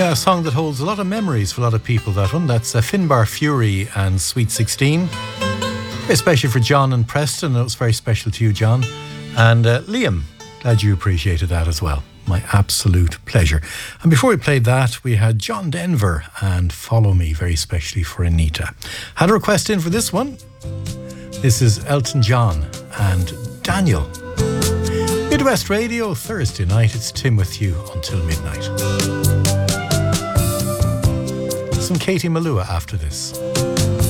Yeah, a song that holds a lot of memories for a lot of people, that one. That's Finbar Fury and Sweet 16. Especially for John and Preston. It was very special to you, John. And Liam, glad you appreciated that as well. My absolute pleasure. And before we played that, we had John Denver and Follow Me, very specially for Anita. Had a request in for this one. This is Elton John and Daniel. Midwest Radio, Thursday night. It's Tim with you until midnight. Some Katie Malua after this.